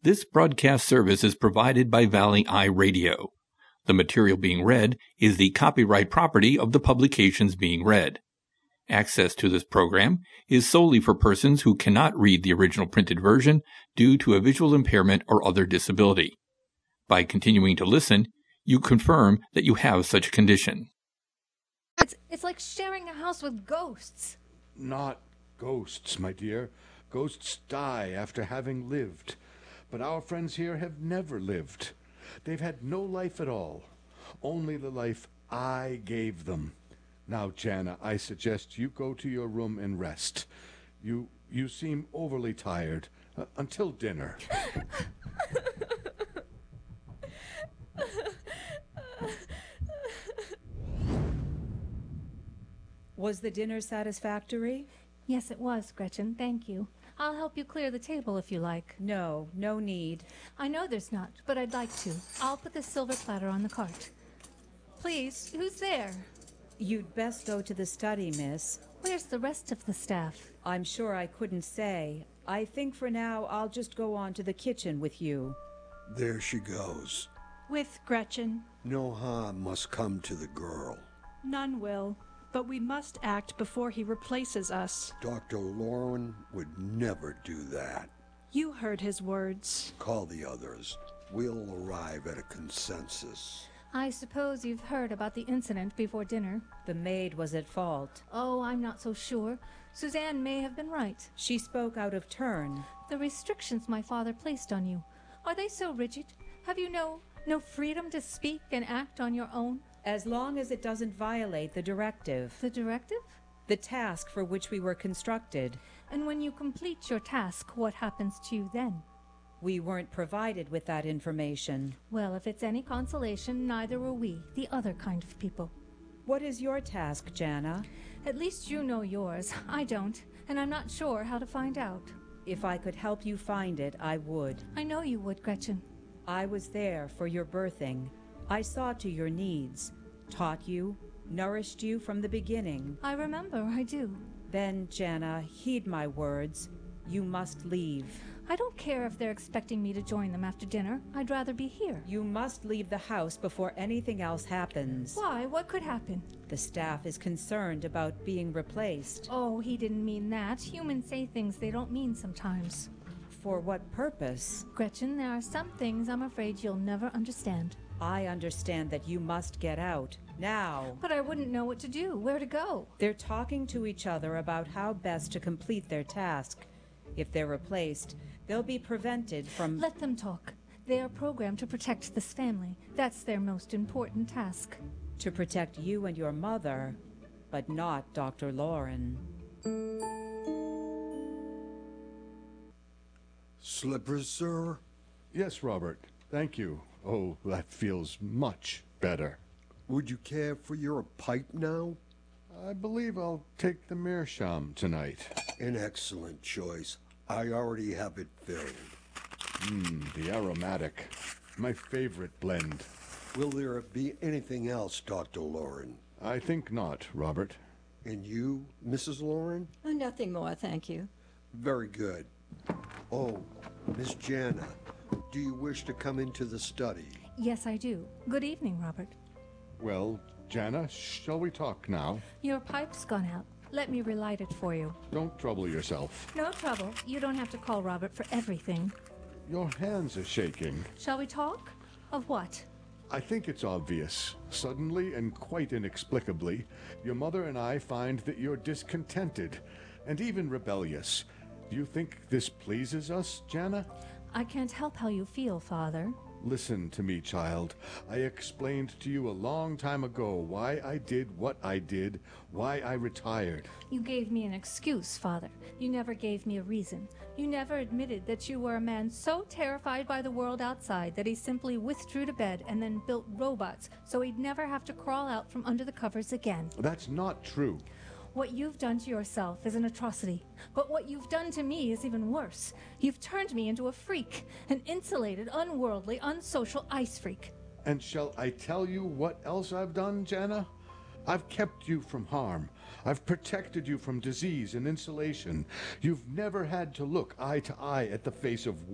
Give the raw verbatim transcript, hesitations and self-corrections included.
This broadcast service is provided by Valley Eye Radio. The material being read is the copyright property of the publications being read. Access to this program is solely for persons who cannot read the original printed version due to a visual impairment or other disability. By continuing to listen, you confirm that you have such a condition. It's, it's like sharing a house with ghosts. Not ghosts, my dear. Ghosts die after having lived. But our friends here have never lived. They've had no life at all. Only the life I gave them. Now, Jana, I suggest you go to your room and rest. You you seem overly tired. Uh, until dinner. Was the dinner satisfactory? Yes, it was, Gretchen. Thank you. I'll help you clear the table if you like. No, no need. I know there's not, but I'd like to. I'll put the silver platter on the cart. Please, who's there? You'd best go to the study, miss. Where's the rest of the staff? I'm sure I couldn't say. I think for now I'll just go on to the kitchen with you. There she goes. With Gretchen. No harm must come to the girl. None will. But we must act before he replaces us. Doctor Lauren would never do that. You heard his words. Call the others. We'll arrive at a consensus. I suppose you've heard about the incident before dinner. The maid was at fault. Oh, I'm not so sure. Suzanne may have been right. She spoke out of turn. The restrictions my father placed on you, are they so rigid? Have you no, no freedom to speak and act on your own? As long as it doesn't violate the directive. The directive? The task for which we were constructed. And when you complete your task, what happens to you then? We weren't provided with that information. Well, if it's any consolation, neither were we, the other kind of people. What is your task, Jana? At least you know yours. I don't, and I'm not sure how to find out. If I could help you find it, I would. I know you would, Gretchen. I was there for your birthing. I saw to your needs, taught you, nourished you from the beginning. I remember, I do. Then, Jana, heed my words. You must leave. I don't care if they're expecting me to join them after dinner. I'd rather be here. You must leave the house before anything else happens. Why? What could happen? The staff is concerned about being replaced. Oh, he didn't mean that. Humans say things they don't mean sometimes. For what purpose? Gretchen, there are some things I'm afraid you'll never understand. I understand that you must get out. Now. But I wouldn't know what to do, where to go. They're talking to each other about how best to complete their task. If they're replaced, they'll be prevented from... Let them talk. They are programmed to protect this family. That's their most important task. To protect you and your mother, but not Doctor Lauren. Slippers, sir? Yes, Robert. Thank you. Oh, that feels much better. Would you care for your pipe now? I believe I'll take the meerschaum tonight. An excellent choice. I already have it filled. Mmm, the aromatic. My favorite blend. Will there be anything else, Doctor Lauren? I think not, Robert. And you, Missus Lauren? Oh, nothing more, thank you. Very good. Oh, Miss Jana, do you wish to come into the study? Yes, I do. Good evening, Robert. Well, Jana, shall we talk now? Your pipe's gone out. Let me relight it for you. Don't trouble yourself. No trouble. You don't have to call Robert for everything. Your hands are shaking. Shall we talk? Of what? I think it's obvious. Suddenly and quite inexplicably, your mother and I find that you're discontented and even rebellious. Do you think this pleases us, Jana? I can't help how you feel, Father. Listen to me, child. I explained to you a long time ago why I did what I did, why I retired. You gave me an excuse, Father. You never gave me a reason. You never admitted that you were a man so terrified by the world outside that he simply withdrew to bed and then built robots so he'd never have to crawl out from under the covers again. That's not true. What you've done to yourself is an atrocity, but what you've done to me is even worse. You've turned me into a freak, an insulated, unworldly, unsocial ice freak. And shall I tell you what else I've done, Jana? I've kept you from harm. I've protected you from disease and insulation. You've never had to look eye to eye at the face of